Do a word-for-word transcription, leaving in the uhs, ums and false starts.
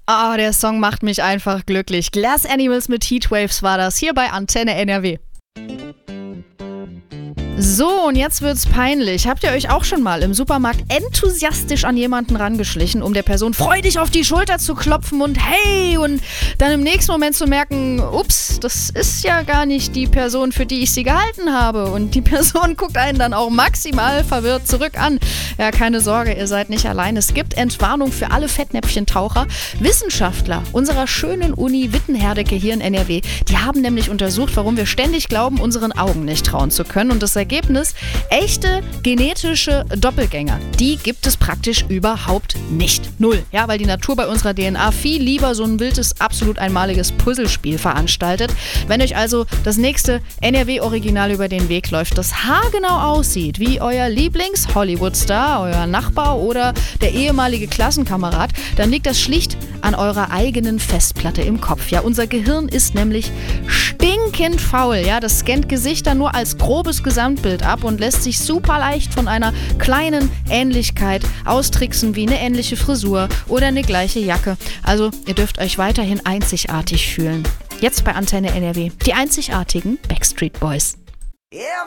Ah, der Song macht mich einfach glücklich. Glass Animals mit Heatwaves war das, hier bei Antenne N R W. So, und jetzt wird's peinlich. Habt ihr euch auch schon mal im Supermarkt enthusiastisch an jemanden rangeschlichen, um der Person freudig auf die Schulter zu klopfen und hey, und dann im nächsten Moment zu merken, ups, das ist ja gar nicht die Person, für die ich sie gehalten habe. Und die Person guckt einen dann auch maximal verwirrt zurück an. Ja, keine Sorge, ihr seid nicht allein. Es gibt Entwarnung für alle Fettnäpfchentaucher. Wissenschaftler unserer schönen Uni Wittenherdecke hier in N R W, die haben nämlich untersucht, warum wir ständig glauben, unseren Augen nicht trauen zu können. Und das Ergebnis: echte genetische Doppelgänger, die gibt es praktisch überhaupt nicht. Null. Ja, weil die Natur bei unserer D N A viel lieber so ein wildes, absolut einmaliges Puzzlespiel veranstaltet. Wenn euch also das nächste N R W-Original über den Weg läuft, das haargenau aussieht wie euer Lieblings-Hollywood-Star, euer Nachbar oder der ehemalige Klassenkamerad, dann liegt das schlicht an eurer eigenen Festplatte im Kopf. Ja, unser Gehirn ist nämlich stinkend faul. Ja, das scannt Gesichter nur als grobes Gesamtbild ab und lässt sich super leicht von einer kleinen Ähnlichkeit austricksen wie eine ähnliche Frisur oder eine gleiche Jacke. Also, ihr dürft euch weiterhin einzigartig fühlen. Jetzt bei Antenne N R W, die einzigartigen Backstreet Boys. Yeah.